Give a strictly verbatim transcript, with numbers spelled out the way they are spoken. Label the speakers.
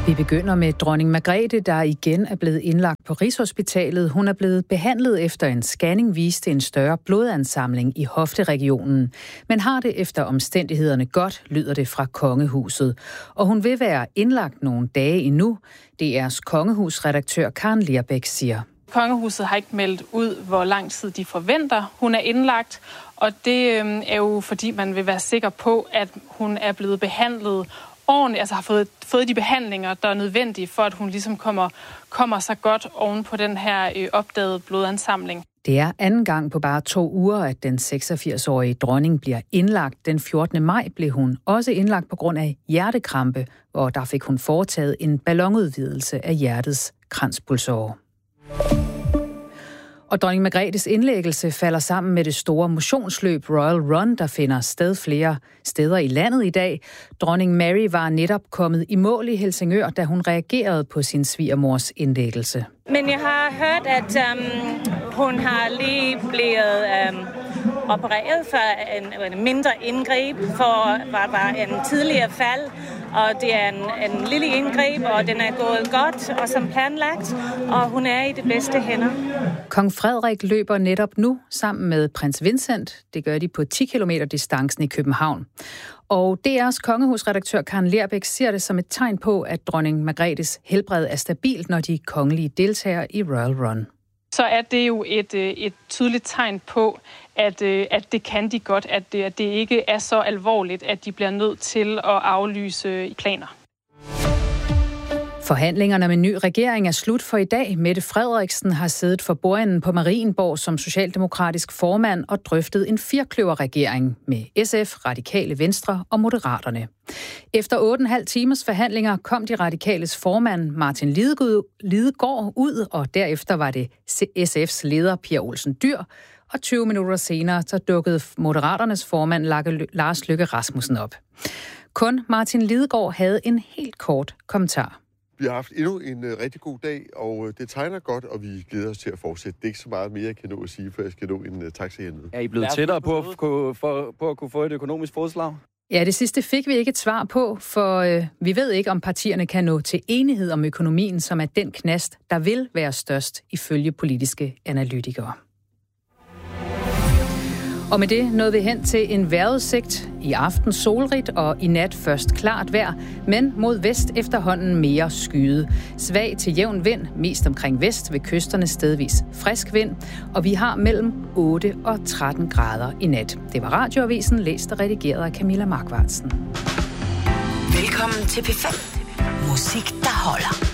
Speaker 1: Vi begynder med dronning Margrethe, der igen er blevet indlagt på Rigshospitalet. Hun er blevet behandlet efter en scanning viste en større blodansamling i hofteregionen. Men har det efter omstændighederne godt, lyder det fra kongehuset. Og hun vil være indlagt nogle dage endnu. D R's kongehusredaktør Karen Lerbeck siger.
Speaker 2: Kongehuset har ikke meldt ud, hvor lang tid de forventer, hun er indlagt. Og det øh, er jo fordi, man vil være sikker på, at hun er blevet behandlet ordentligt, altså har fået, fået de behandlinger, der er nødvendige for, at hun ligesom kommer, kommer så godt oven på den her øh, opdagede blodansamling.
Speaker 1: Det er anden gang på bare to uger, at den seksogfirs-årige dronning bliver indlagt. Den fjortende maj blev hun også indlagt på grund af hjertekrampe, og der fik hun foretaget en ballonudvidelse af hjertets kranspulsåre. Og dronning Margrethes indlæggelse falder sammen med det store motionsløb Royal Run, der finder sted flere steder i landet i dag. Dronning Mary var netop kommet i mål i Helsingør, da hun reagerede på sin svigermors indlæggelse.
Speaker 3: Men jeg har hørt, at um, hun har lige blevet um, opereret for en, en mindre indgreb, for hvad var en tidligere fald. Og det er en, en lille indgreb, og den er gået godt og som planlagt, og hun er i de bedste hænder.
Speaker 1: Kong Frederik løber netop nu sammen med prins Vincent. Det gør de på ti kilometer distancen i København. Og D R's kongehusredaktør Karen Lerbeck ser det som et tegn på, at dronning Margrethes helbred er stabilt, når de kongelige deltager i Royal Run.
Speaker 2: Så er det jo et, et tydeligt tegn på, at, at det kan de godt, at det, at det ikke er så alvorligt, at de bliver nødt til at aflyse planer.
Speaker 1: Forhandlingerne med en ny regering er slut for i dag. Mette Frederiksen har siddet for bordenden på Marienborg som socialdemokratisk formand og drøftet en firkløverregering med S F, Radikale Venstre og Moderaterne. Efter otte og en halv timers forhandlinger kom de radikales formand Martin Lidegaard ud, og derefter var det S F's leder Pia Olsen Dyhr, og tyve minutter senere så dukkede Moderaternes formand Lars Løkke Rasmussen op. Kun Martin Lidegaard havde en helt kort kommentar.
Speaker 4: Vi har haft endnu en uh, rigtig god dag, og uh, det tegner godt, og vi glæder os til at fortsætte. Det er ikke så meget mere, jeg kan nå at sige, før jeg skal nå en uh, taxa hernede.
Speaker 5: Er I blevet tættere på at, for, for, på at kunne få et økonomisk fodslag?
Speaker 1: Ja, det sidste fik vi ikke et svar på, for øh, vi ved ikke, om partierne kan nå til enighed om økonomien, som er den knast, der vil være størst ifølge politiske analytikere. Og med det nåede vi hen til en vejrudsigt. I aften solrigt og i nat først klart vejr, men mod vest efterhånden mere skyet. Svag til jævn vind, mest omkring vest ved kysterne stedvis frisk vind, og vi har mellem otte og tretten grader i nat. Det var Radioavisen, læst og redigeret af Camilla Markvartsen.
Speaker 6: Velkommen til P fem. Musik, der holder.